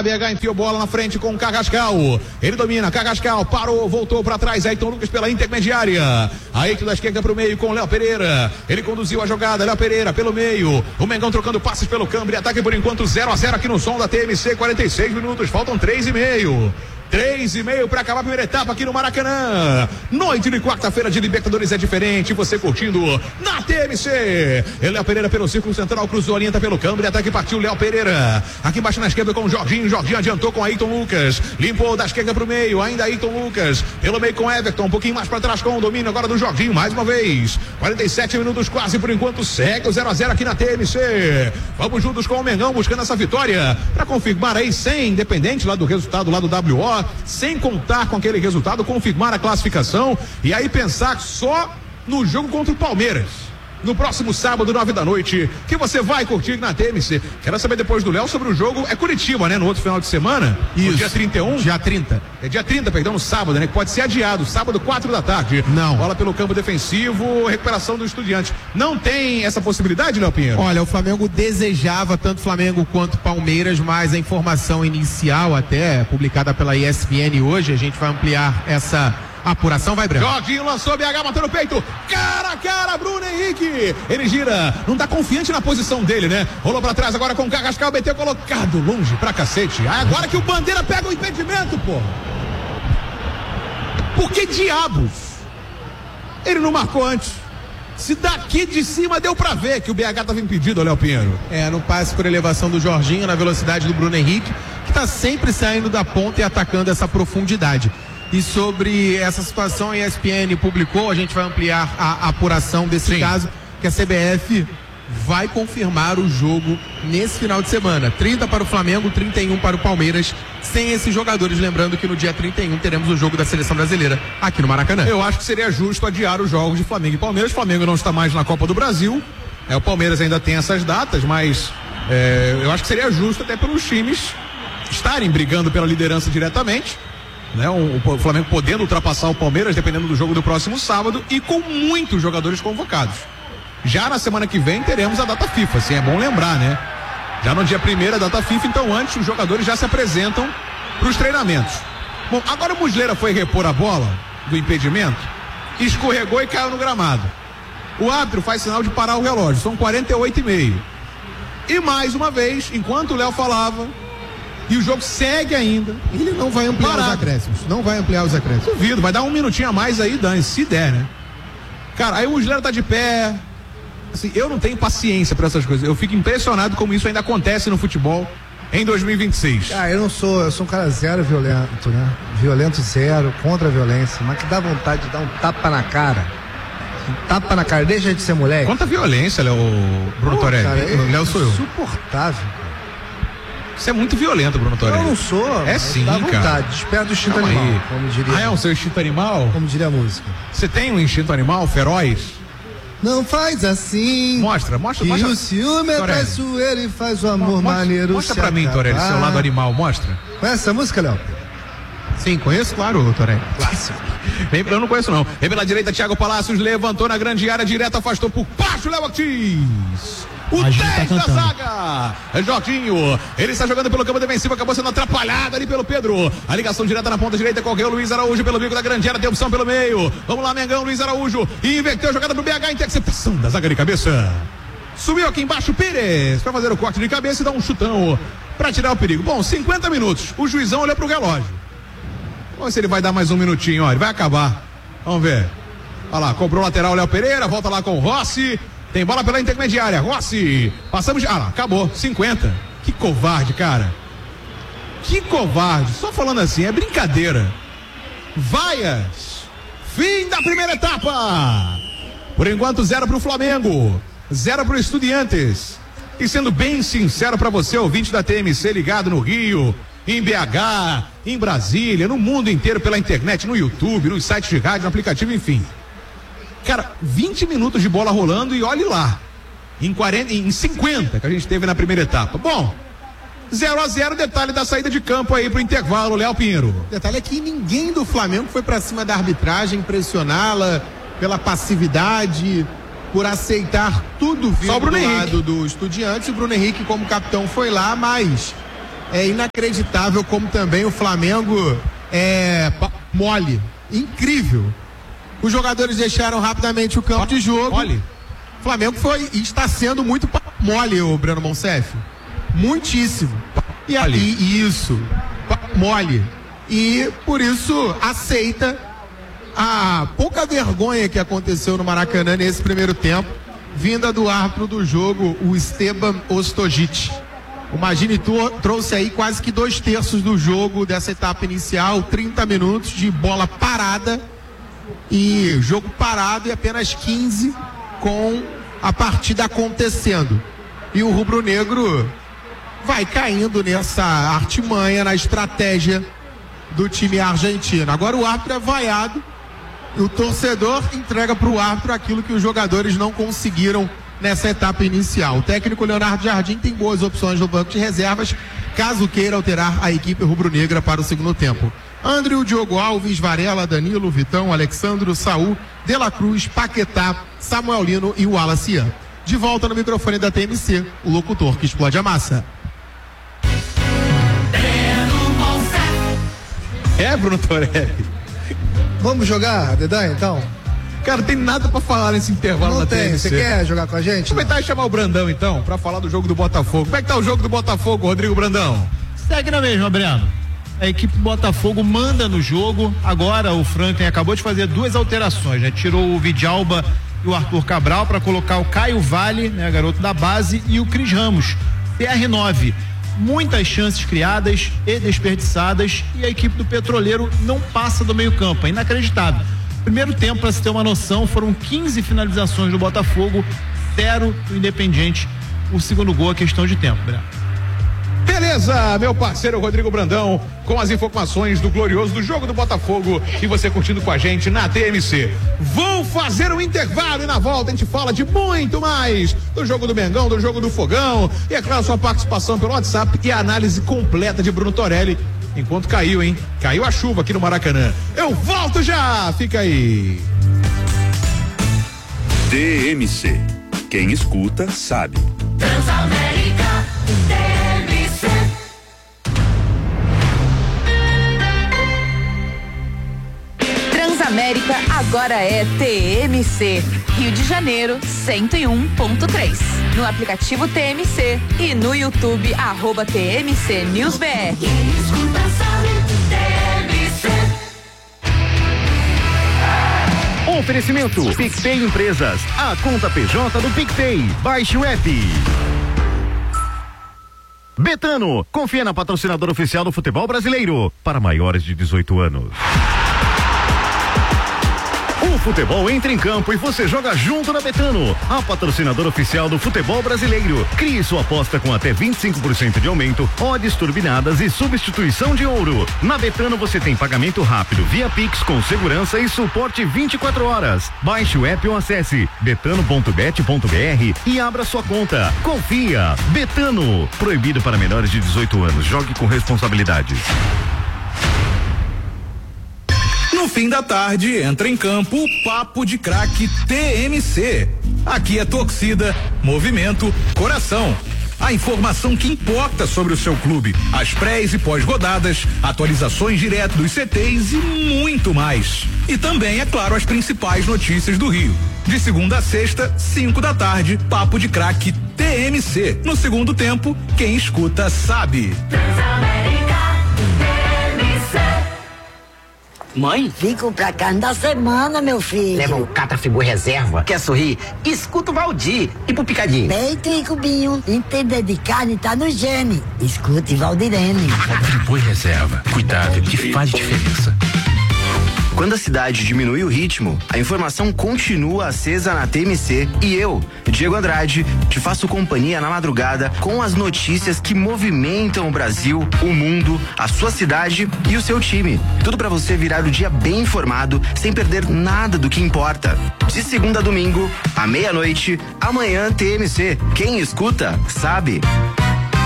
BH enfiou bola na frente com o Carrascal. Ele domina, Carrascal parou, voltou para trás. Ayrton Lucas pela intermediária. Ayrton da esquerda pro meio com o Léo Pereira. Ele conduziu a jogada, Léo Pereira pelo meio. O Mengão trocando passes pelo câmbio. Ataque por enquanto 0-0 aqui no som da TMC. 46 minutos, faltam 3,5. 3,5 para acabar a primeira etapa aqui no Maracanã. Noite de quarta-feira de Libertadores é diferente. Você curtindo na TMC. Léo Pereira pelo círculo central, cruzou, orienta pelo câmbio. Ataque partiu Léo Pereira. Aqui embaixo na esquerda com o Jorginho. Jorginho adiantou com Ayrton Lucas. Limpou da esquerda pro meio. Ainda Ayrton Lucas. Pelo meio com Everton. Um pouquinho mais para trás com o domínio agora do Jorginho. Mais uma vez. 47 minutos quase por enquanto. Segue o 0-0 aqui na TMC. Vamos juntos com o Mengão buscando essa vitória. Para confirmar aí, sem independente lá do resultado lá do WO. Sem contar com aquele resultado, confirmar a classificação e aí pensar só no jogo contra o Palmeiras no próximo sábado, 9 da noite, que você vai curtir na TMC. Quero saber depois do Léo sobre o jogo. É Curitiba, né? No outro final de semana. Isso. No dia 31? Dia 30. É dia 30, perdão, no sábado, né? Que pode ser adiado. Sábado, 4 da tarde. Não. Bola pelo campo defensivo, recuperação do Estudiante. Não tem essa possibilidade, Léo Pinheiro? Olha, o Flamengo desejava, tanto Flamengo quanto Palmeiras, mas a informação inicial, até publicada pela ESPN hoje, a gente vai ampliar essa apuração. Vai, Breno. Jorginho lançou, BH bateu no peito, cara a cara, Bruno Henrique, ele gira, não tá confiante na posição dele, né? Rolou pra trás agora com o Carrascal, BT colocado longe pra cacete. Aí agora que o Bandeira pega o impedimento, pô. Por que diabos ele não marcou antes? Se daqui de cima deu pra ver que o BH tava impedido, Léo Pinheiro. No passe por elevação do Jorginho, na velocidade do Bruno Henrique, que tá sempre saindo da ponta e atacando essa profundidade. E sobre essa situação, a ESPN publicou, a gente vai ampliar a apuração desse caso, que a CBF vai confirmar o jogo nesse final de semana. 30 para o Flamengo, 31 para o Palmeiras, sem esses jogadores. Lembrando que no dia 31 teremos o jogo da Seleção Brasileira aqui no Maracanã. Eu acho que seria justo adiar os jogos de Flamengo e Palmeiras. O Flamengo não está mais na Copa do Brasil. O Palmeiras ainda tem essas datas, mas eu acho que seria justo até pelos times estarem brigando pela liderança diretamente. Né, o Flamengo podendo ultrapassar o Palmeiras dependendo do jogo do próximo sábado e com muitos jogadores convocados. Já na semana que vem teremos a data FIFA, assim, é bom lembrar, né? Já no dia 1º a data FIFA, então antes os jogadores já se apresentam para os treinamentos. Bom, agora o Muslera foi repor a bola do impedimento, escorregou e caiu no gramado. O árbitro faz sinal de parar o relógio, são 48,5. E mais uma vez, enquanto o Léo falava, e o jogo segue ainda. Ele não vai ampliar os acréscimos. Não vai ampliar os acréscimos. Duvido, vai dar um minutinho a mais aí, Dani, se der, né? Cara, aí o Muslera tá de pé. Assim, eu não tenho paciência pra essas coisas. Eu fico impressionado como isso ainda acontece no futebol em 2026. Eu sou um cara zero violento, né? Violento zero, contra a violência, mas que dá vontade de dar um tapa na cara. Um tapa na cara, deixa de ser moleque. Quanta violência, Léo, Bruno Torelli? Léo sou eu. Insuportável. Você é muito violento, Bruno Torelli. Eu não sou. É sim, dá vontade, cara. desperta do instinto animal, aí. como diria. É o seu instinto animal? Como diria a música. Você tem um instinto animal feroz? Não faz assim. Mostra. Que o ciúme é traiçoeiro e faz o amor maneiro. Mostra pra mim, Torelli, seu lado animal, mostra. Conhece essa música, Léo? Sim, conheço, claro, Torelli. Clássico. Eu não conheço, não. Vem pela direita, Thiago Palácios levantou na grande área, direto, afastou por baixo, Léo Ortiz. O 10 da zaga, Jorginho, ele está jogando pelo campo defensivo, acabou sendo atrapalhado ali pelo Pedro, a ligação direta na ponta direita, correu o Luiz Araújo pelo bico da grande área, tem opção pelo meio, vamos lá, Mengão, Luiz Araújo, e inverteu a jogada pro BH, interceptação da zaga de cabeça, subiu aqui embaixo, Pires, vai fazer o corte de cabeça e dar um chutão para tirar o perigo. Bom, 50 minutos, o juizão olhou pro relógio, vamos ver se ele vai dar mais um minutinho, ó, ele vai acabar, vamos ver, olha lá, cobrou o lateral, Léo Pereira, volta lá com o Rossi. Tem bola pela intermediária, Rossi, passamos, lá, acabou, 50, que covarde, cara, que covarde, só falando assim, é brincadeira. Vaias, fim da primeira etapa, por enquanto 0 pro Flamengo, 0 pro Estudiantes, e sendo bem sincero pra você, ouvinte da TMC ligado no Rio, em BH, em Brasília, no mundo inteiro pela internet, no YouTube, nos sites de rádio, no aplicativo, enfim. Cara, 20 minutos de bola rolando e olhe lá, em 50 que a gente teve na primeira etapa. Bom, 0-0, detalhe da saída de campo aí pro intervalo, Léo Pinheiro. Detalhe é que ninguém do Flamengo foi pra cima da arbitragem, pressioná-la pela passividade, por aceitar tudo vindo do lado do Estudiantes. O Bruno Henrique, como capitão, foi lá, mas É inacreditável como também o Flamengo é mole. Incrível. Os jogadores deixaram rapidamente o campo de jogo. Mole. O Flamengo foi e está sendo muito mole, o Breno Monsef. Muitíssimo. E aí, isso. Mole. E por isso aceita a pouca vergonha que aconteceu no Maracanã nesse primeiro tempo, vinda do árbitro do jogo, o Esteban Ostojic. O Magini trouxe aí quase que 2/3 do jogo dessa etapa inicial, 30 minutos de bola parada e jogo parado e apenas 15 com a partida acontecendo. E o rubro-negro vai caindo nessa artimanha, na estratégia do time argentino. Agora o árbitro é vaiado e o torcedor entrega para o árbitro aquilo que os jogadores não conseguiram nessa etapa inicial. O técnico Leonardo Jardim tem boas opções no banco de reservas, caso queira alterar a equipe rubro-negra para o segundo tempo. André, Diogo Alves, Varela, Danilo, Vitão, Alexandro, Saul, De La Cruz, Paquetá, Samuel Lino e o Wallace Ian. De volta no microfone da TMC, o locutor que explode a massa. Bruno Torelli. Vamos jogar, Dedan, então? Cara, tem nada pra falar nesse intervalo Não da tem. TMC. Você quer jogar com a gente? Aproveitar e chamar o Brandão, então, pra falar do jogo do Botafogo. Como é que tá o jogo do Botafogo, Rodrigo Brandão? Segue na mesma, Breno. A equipe do Botafogo manda no jogo. Agora o Franklin acabou de fazer 2 alterações, né? Tirou o Vidalba e o Arthur Cabral para colocar o Caio Vale, né, garoto da base, e o Cris Ramos, CR9. Muitas chances criadas e desperdiçadas, e a equipe do Petroleiro não passa do meio-campo. É inacreditável. Primeiro tempo, para se ter uma noção, foram 15 finalizações do Botafogo, 0 do Independiente. O segundo gol é questão de tempo, Breno. Beleza, meu parceiro Rodrigo Brandão, com as informações do glorioso do jogo do Botafogo e você curtindo com a gente na TMC. Vou fazer um intervalo e na volta a gente fala de muito mais do jogo do Mengão, do jogo do Fogão e é claro, sua participação pelo WhatsApp e a análise completa de Bruno Torelli. Enquanto caiu, hein? Caiu a chuva aqui no Maracanã. Eu volto já, fica aí. TMC. Quem escuta sabe. Transamérica TMC. Transamérica agora é TMC. Rio de Janeiro 101.3. No aplicativo TMC e no YouTube @TMC News BR. Quem escuta sabe, TMC. Oferecimento PicPay Empresas, a conta PJ do PicPay. Baixe o app. Betano, confia na patrocinadora oficial do futebol brasileiro, para maiores de 18 anos. O futebol entra em campo e você joga junto na Betano, a patrocinadora oficial do futebol brasileiro. Crie sua aposta com até 25% de aumento, odds turbinadas e substituição de ouro. Na Betano você tem pagamento rápido via Pix com segurança e suporte 24 horas. Baixe o app ou acesse betano.bet.br e abra sua conta. Confia. Betano. Proibido para menores de 18 anos. Jogue com responsabilidade. No fim da tarde, entra em campo o Papo de Craque TMC. Aqui é torcida, movimento, coração. A informação que importa sobre o seu clube, as prés e pós-rodadas, atualizações direto dos CTs e muito mais. E também, é claro, as principais notícias do Rio. De segunda a sexta, 5 da tarde, Papo de Craque TMC. No segundo tempo, quem escuta sabe. Mãe? Fico pra cá da semana, meu filho. Leva um Catrafibur reserva. Quer sorrir? Escuta o Valdir. E pro picadinho? Peito e cubinho. Entender de carne tá no gene. Escute Valdirene. Catrafibur reserva. Cuidado que faz diferença. Quando a cidade diminui o ritmo, a informação continua acesa na TMC e eu, Diego Andrade, te faço companhia na madrugada com as notícias que movimentam o Brasil, o mundo, a sua cidade e o seu time. Tudo para você virar o dia bem informado, sem perder nada do que importa. De segunda a domingo, à meia-noite, amanhã TMC. Quem escuta, sabe.